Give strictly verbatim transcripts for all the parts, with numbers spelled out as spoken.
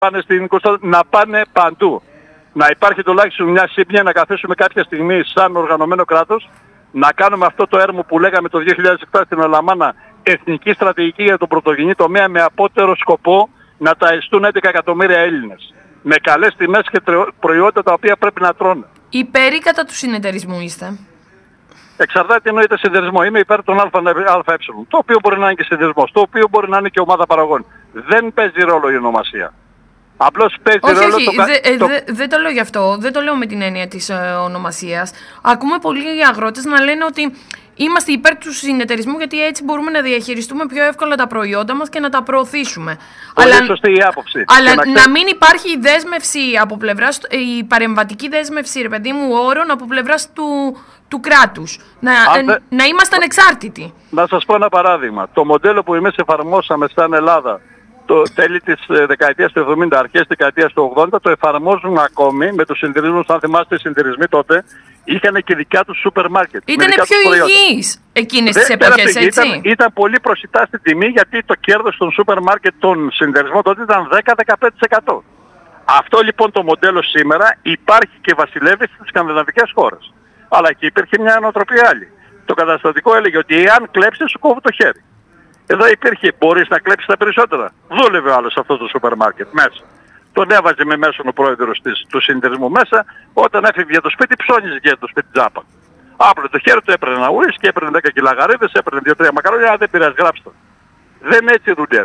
πάνε στην Κωνσταντινούπολη, να πάνε παντού. Να υπάρχει τουλάχιστον μια σύμπνοια, να καθίσουμε κάποια στιγμή σαν οργανωμένο κράτος, να κάνουμε αυτό το έρμο που λέγαμε το δύο χιλιάδες επτά στην Αλαμάνα, εθνική στρατηγική για τον πρωτογενή τομέα, με απότερο σκοπό να ταεστούν έντεκα εκατομμύρια Έλληνες. Με καλές τιμές και προϊόντα τα οποία πρέπει να τρώνε. Υπέρ ή κατά του συνεταιρισμού είστε? Εξαρτάται τι εννοείται συνεταιρισμό. Είμαι υπέρ των ΑΕ, το οποίο μπορεί να είναι και συνεταιρισμός, το οποίο μπορεί να είναι και ομάδα παραγών. Δεν παίζει ρόλο η ονομασία. Απλώς παίζει όχι, ρόλο όχι, το... δεν το... δε, δε το λέω γι' αυτό, δεν το λέω με την έννοια της ε, ονομασίας. Ακούμε πολλοί αγρότες να λένε ότι είμαστε υπέρ του συνεταιρισμού γιατί έτσι μπορούμε να διαχειριστούμε πιο εύκολα τα προϊόντα μας και να τα προωθήσουμε. Πολύ αλλά σωστή η άποψη. αλλά να, να, να μην υπάρχει η δέσμευση από πλευράς, η παρεμβατική δέσμευση, ρε παιδί μου, όρων από πλευράς του, του κράτους. Να, ε, δε... να είμαστε ανεξάρτητοι. Να σας πω ένα παράδειγμα. Το μοντέλο που εμείς εφαρμόσαμε σαν Ελλάδα το τέλη της δεκαετίας του εβδομήντα, αρχές της δεκαετίας του ογδόντα, το εφαρμόζουν ακόμη με τους συνεταιρισμούς. Αν θυμάστε, οι συνεταιρισμοί τότε είχαν και δικά τους σούπερ μάρκετ. Ήτανε πιο υγιείς εκείνες τις εποχές, έτσι. Ήταν, ήταν πολύ προσιτά στην τιμή, γιατί το κέρδος των σούπερ μάρκετ των συνεταιρισμών τότε ήταν δέκα με δεκαπέντε τοις εκατό. Αυτό λοιπόν το μοντέλο σήμερα υπάρχει και βασιλεύει στις σκανδιναβικές χώρες. Αλλά εκεί υπήρχε μια νοοτροπία άλλη. Το καταστατικό έλεγε ότι εάν κλέψεις, σου κόβω το χέρι. Εδώ υπήρχε, μπορείς να κλέψεις τα περισσότερα. Δούλευε ο άλλος αυτό το σούπερ μάρκετ μέσα. Τον έβαζε με μέσον ο πρόεδρος της, του συνεταιρισμού μέσα, όταν έφυγε για το σπίτι, ψώνιζε για το σπίτι τζάπα. Άπλε το χέρι του, έπαιρνε ένα ουίσκι και έπαιρνε δέκα κιλά γαρίδες, έπαιρνε δύο τρία μακαρόνια, δεν πειράζει, γράψτε. Δεν είναι έτσι οι δουλειές.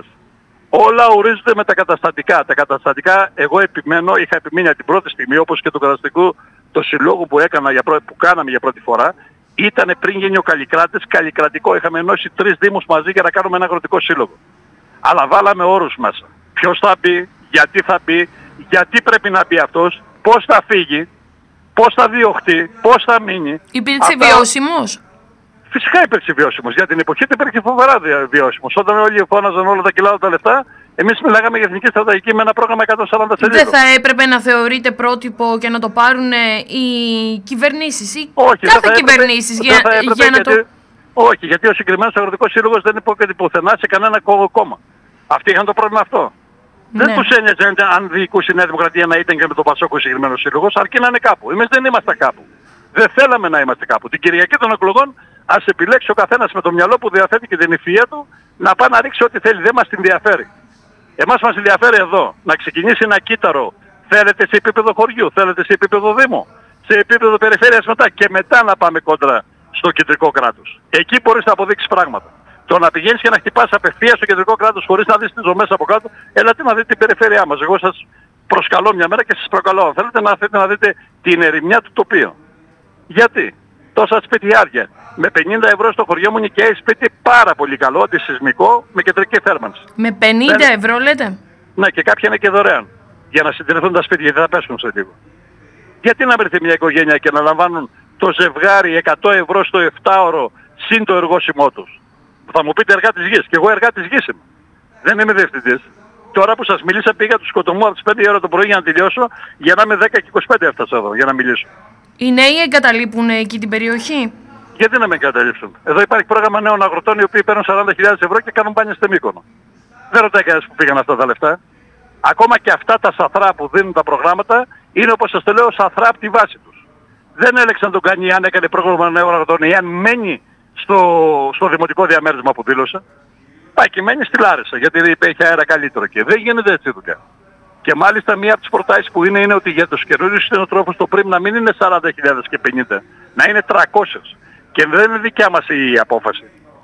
Όλα ορίζονται με τα καταστατικά. Τα καταστατικά, εγώ επιμένω, είχα επιμείνει από την πρώτη στιγμή, όπως και το καταστατικό, το συλλόγο που, έκανα για πρω... που κάναμε για πρώτη φορά, ήταν πριν γίνει ο Καλλικράτης, καλλικρατικό. Είχαμε ενώσει τρεις δήμους μαζί για να κάνουμε ένα αγροτικό σύλλογο. Αλλά βάλαμε όρους μέσα. Ποιος θα μπει, γιατί θα μπει, γιατί πρέπει να μπει αυτός, πώς θα φύγει, πώς θα διωχτεί, πώς θα μείνει. Υπήρξε Αυτά... βιώσιμος? Φυσικά υπήρξε βιώσιμος. Για την εποχή του υπήρχε φοβερά βιώσιμος. Όταν όλοι φώναζαν όλα τα κιλά τα λεφτά, εμείς μιλάγαμε για εθνική στρατηγική με ένα πρόγραμμα εκατόν σαράντα σελίδων. Δεν θα έπρεπε να θεωρείται πρότυπο και να το πάρουν οι κυβερνήσεις ή όχι, κάθε κυβερνήσεις για, για να γιατί, το... όχι, γιατί ο συγκεκριμένος αγροτικός σύλλογος δεν υπόκειται πουθενά σε κανένα κόμμα. Αυτοί είχαν το πρόβλημα αυτό. Ναι. Δεν τους ένοιαζε αν διοικούσε η Νέα Δημοκρατία να ήταν και με τον Πασόκο ο συγκεκριμένος σύλλογος, αρκεί να είναι κάπου. Εμείς δεν είμαστε κάπου. Δεν θέλαμε να είμαστε κάπου. Την Κυριακή των εκλογών ας επιλέξει ο καθένας με το μυαλό που διαθέτει και την ευφυΐα του να πάει να ρίξει ό,τι θέλει. Δεν μας την ενδιαφέρει. Εμάς μας ενδιαφέρει εδώ να ξεκινήσει ένα κύτταρο. Θέλετε σε επίπεδο χωριού, θέλετε σε επίπεδο δήμου, σε επίπεδο περιφέρειας μετά και μετά να πάμε κόντρα στο κεντρικό κράτος. Εκεί μπορείς να αποδείξεις πράγματα. Το να πηγαίνεις και να χτυπάς απευθείας στο κεντρικό κράτος χωρίς να δεις τις δομές από κάτω, έλατε να δείτε την περιφέρειά μας. Εγώ σας προσκαλώ μια μέρα και σας προκαλώ. Θέλετε να, θέλετε να δείτε την ερημιά του τοπίου. Γιατί? Τόσα σπιτιάδια. Με πενήντα ευρώ στο χωριό μου νοικιάει σπίτι πάρα πολύ καλό, αντισυσμικό, με κεντρική θέρμανση. Με πενήντα ευρώ λέτε? Ναι, και κάποια είναι και δωρεάν. Για να συντηρηθούν τα σπίτια, γιατί θα πέσουν σε λίγο. Γιατί να βρεθεί μια οικογένεια και να λαμβάνουν το ζευγάρι εκατό ευρώ στο επτάωρο συν το εργόσιμό τους? Θα μου πείτε εργάτης γης. Και εγώ εργάτης γης είμαι. Δεν είμαι διευθυντής. Τώρα που σας μιλήσα πήγα του σκοτωμού από τις πέντε ώρα το πρωί για να τελειώσω, για να είμαι δέκα και είκοσι πέντε έφτασα εδώ για να μιλήσω. Οι νέοι εγκαταλείπουν εκεί την περιοχή? Γιατί να με εγκαταλείψουν? Εδώ υπάρχει πρόγραμμα νέων αγροτών οι οποίοι παίρνουν σαράντα χιλιάδες ευρώ και κάνουν μπάνια στη Μύκονο. Δεν ρωτάει κανένας που πήγαν αυτά τα λεφτά. Ακόμα και αυτά τα σαθρά που δίνουν τα προγράμματα είναι, όπως σας το λέω, σαθρά από τη βάση τους. Δεν έλεξαν τον κάνει αν έκανε πρόγραμμα νέων αγροτών ή αν μένει στο, στο δημοτικό διαμέρισμα που δήλωσε. Πάει και μένει στη Λάρισα γιατί έχει αέρα καλύτερο εκεί. Δεν γίνεται έτσι δουλειά. Και μάλιστα μία από τις προτάσεις που είναι είναι ότι για τους καινούριους κτηνοτρόφους το πριμ να μην είναι σαράντα χιλιάδες και πενήντα, να είναι τριακόσιες. Και δεν είναι δικιά μας η απόφαση.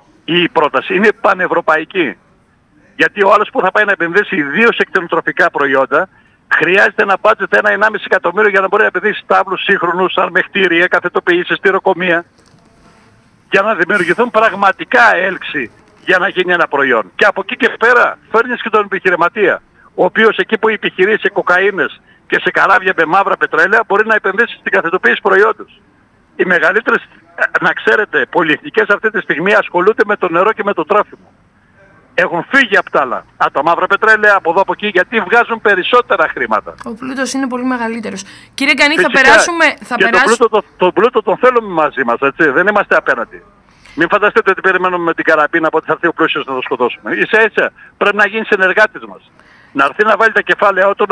Η πρόταση είναι πανευρωπαϊκή. Γιατί ο άλλος που θα πάει να επενδύσει ιδίως σε κτηνοτροφικά προϊόντα χρειάζεται ένα budget ένα με ενάμιση εκατομμύριο για να μπορεί να επενδύσει στάβλους σύγχρονους, αρμεχτήρια, καθετοποιήσεις, στηροκομεία. Για να δημιουργηθούν πραγματικά έλξη για να γίνει ένα προϊόν. Και από εκεί και πέρα φέρνεις και τον επιχειρηματία, ο οποίος εκεί που επιχειρεί σε κοκαίνες και σε καράβια με μαύρα πετρέλαια μπορεί να επενδύσει στην καθετοποίηση προϊόντος. Οι μεγαλύτερες, να ξέρετε, πολυεθνικές αυτή τη στιγμή ασχολούνται με το νερό και με το τρόφιμο. Έχουν φύγει από τα άλλα, από τα μαύρα πετρέλαια, από εδώ από εκεί, γιατί βγάζουν περισσότερα χρήματα. Ο πλούτος είναι πολύ μεγαλύτερος. Κύριε Κανή, θα περάσουμε... Θα και περάσουμε... τον πλούτο, το, το πλούτο τον θέλουμε μαζί μας, έτσι. Δεν είμαστε απέναντι. Μην φανταστείτε ότι περιμένουμε με την καραπίνα από ότι θα έρθει ο πλούσιος να το σκοτώσουμε. Ίσα ίσα πρέπει να γίνει συνεργάτης μας. να έρθει να βάλει τα κεφάλαια του,